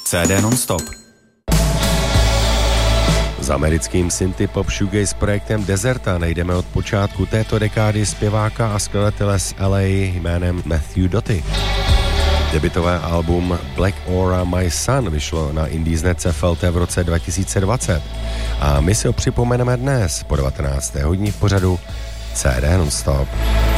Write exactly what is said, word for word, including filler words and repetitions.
C D non-stop. S americkým synthpop shoegaze projektem Deserta najdeme od počátku této dekády zpěváka a skladatele z L A jménem Matthew Doty. Debutové album Black Aura My Son vyšlo na indiesnetce F L T v roce dva tisíce dvacet a my si ho připomeneme dnes po devatenácté hodině v pořadu C D non-stop.